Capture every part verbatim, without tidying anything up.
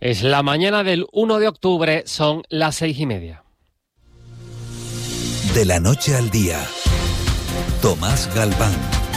Es la mañana del uno de octubre, son las seis y media. De la noche al día, Tomás Galván.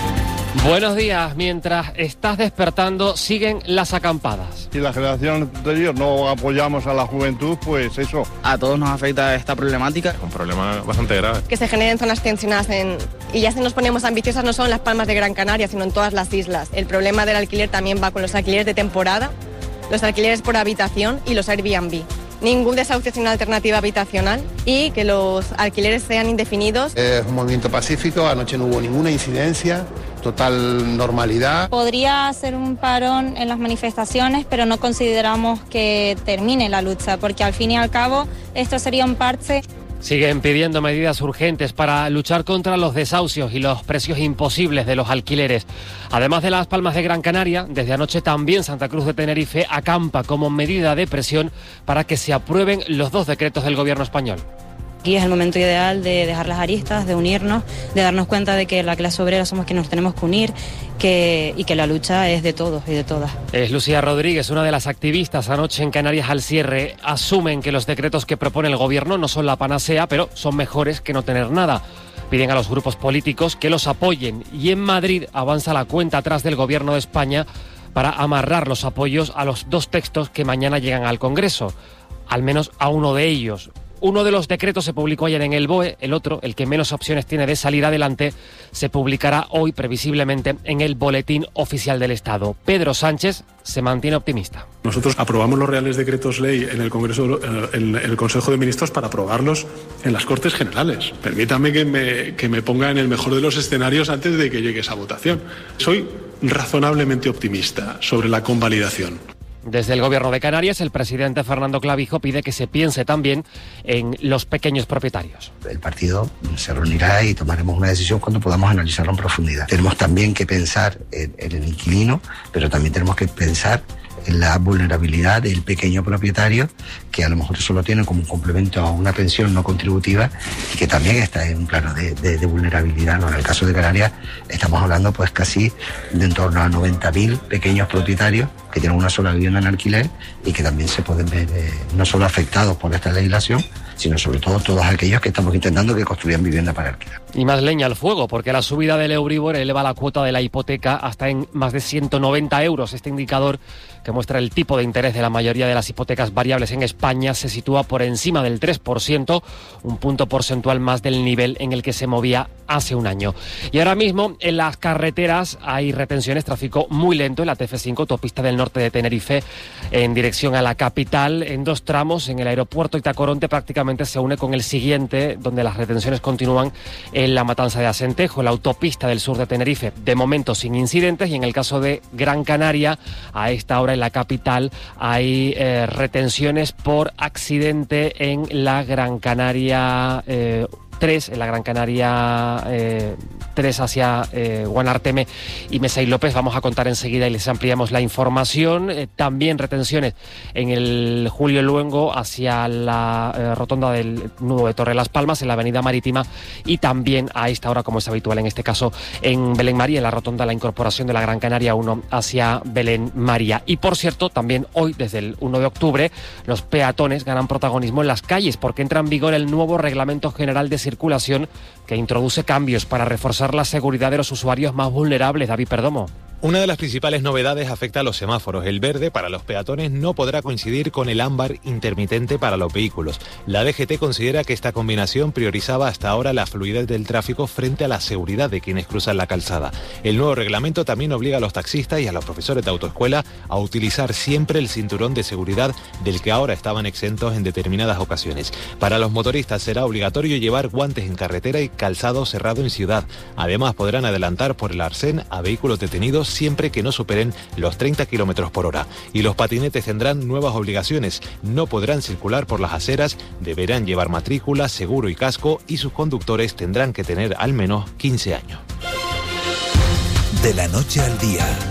Buenos días. Mientras estás despertando, siguen las acampadas. Si la generación anterior no apoyamos a la juventud, pues eso. A todos nos afecta esta problemática. Es un problema bastante grave. Que se generen zonas tensionadas en... y ya si nos ponemos ambiciosas no solo en las Palmas de Gran Canaria, sino en todas las islas. El problema del alquiler también va con los alquileres de temporada, los alquileres por habitación y los Airbnb. Ningún desahucio sin una alternativa habitacional y que los alquileres sean indefinidos. Es un movimiento pacífico, anoche no hubo ninguna incidencia, total normalidad. Podría ser un parón en las manifestaciones, pero no consideramos que termine la lucha, porque al fin y al cabo esto sería un parche. Siguen pidiendo medidas urgentes para luchar contra los desahucios y los precios imposibles de los alquileres. Además de Las Palmas de Gran Canaria, desde anoche también Santa Cruz de Tenerife acampa como medida de presión para que se aprueben los dos decretos del gobierno español. Aquí es el momento ideal de dejar las aristas, de unirnos, de darnos cuenta de que la clase obrera somos quienes nos tenemos que unir que, y que la lucha es de todos y de todas. Es Lucía Rodríguez, una de las activistas anoche en Canarias al cierre. Asumen que los decretos que propone el gobierno no son la panacea, pero son mejores que no tener nada. Piden a los grupos políticos que los apoyen y en Madrid avanza la cuenta atrás del gobierno de España para amarrar los apoyos a los dos textos que mañana llegan al Congreso, al menos a uno de ellos. Uno de los decretos se publicó ayer en el B O E, el otro, el que menos opciones tiene de salir adelante, se publicará hoy previsiblemente en el Boletín Oficial del Estado. Pedro Sánchez se mantiene optimista. Nosotros aprobamos los reales decretos ley en el Congreso, en el Consejo de Ministros para aprobarlos en las Cortes Generales. Permítame que me, que me ponga en el mejor de los escenarios antes de que llegue esa votación. Soy razonablemente optimista sobre la convalidación. Desde el Gobierno de Canarias, el presidente Fernando Clavijo pide que se piense también en los pequeños propietarios. El partido se reunirá y tomaremos una decisión cuando podamos analizarlo en profundidad. Tenemos también que pensar en, en el inquilino, pero también tenemos que pensar en la vulnerabilidad del pequeño propietario, que a lo mejor solo tiene como un complemento a una pensión no contributiva y que también está en un plano de, de, de vulnerabilidad, ¿no? En el caso de Canarias estamos hablando pues casi de en torno a noventa mil pequeños propietarios que tienen una sola vivienda en alquiler y que también se pueden ver eh, no solo afectados por esta legislación, sino sobre todo todos aquellos que estamos intentando que construyan vivienda para alquiler. Y más leña al fuego, porque la subida del Euribor eleva la cuota de la hipoteca hasta en más de ciento noventa euros. Este indicador, que muestra el tipo de interés de la mayoría de las hipotecas variables en España, se sitúa por encima del tres por ciento, un punto porcentual más del nivel en el que se movía hace un año. Y ahora mismo en las carreteras hay retenciones, tráfico muy lento en la T F cinco, autopista del norte de Tenerife, en dirección a la capital, en dos tramos. En el aeropuerto Itacoronte prácticamente se une con el siguiente, donde las retenciones continúan en la Matanza de Asentejo, la autopista del sur de Tenerife, de momento sin incidentes. Y en el caso de Gran Canaria, a esta hora en la capital hay eh, retenciones por accidente en la Gran Canaria eh, tres, en la Gran Canaria eh, tres hacia eh, Guanarteme y Mesa y López. Vamos a contar enseguida y les ampliamos la información. Eh, también retenciones en el Julio Luengo hacia la eh, rotonda del nudo de Torre Las Palmas, en la avenida Marítima, y también a esta hora, como es habitual en este caso, en Belén María, en la rotonda La Incorporación de la Gran Canaria uno hacia Belén María. Y por cierto, también hoy, desde el uno de octubre, los peatones ganan protagonismo en las calles porque entra en vigor el nuevo Reglamento General de Circulación que introduce cambios para reforzar la seguridad de los usuarios más vulnerables. David Perdomo. Una de las principales novedades afecta a los semáforos. El verde para los peatones no podrá coincidir con el ámbar intermitente para los vehículos. La D G T considera que esta combinación priorizaba hasta ahora la fluidez del tráfico frente a la seguridad de quienes cruzan la calzada. El nuevo reglamento también obliga a los taxistas y a los profesores de autoescuela a utilizar siempre el cinturón de seguridad del que ahora estaban exentos en determinadas ocasiones. Para los motoristas será obligatorio llevar guantes en carretera y calzado cerrado en ciudad. Además podrán adelantar por el arcén a vehículos detenidos siempre que no superen los treinta kilómetros por hora. Y los patinetes tendrán nuevas obligaciones. No podrán circular por las aceras, deberán llevar matrícula, seguro y casco, y sus conductores tendrán que tener al menos quince años. De la noche al día,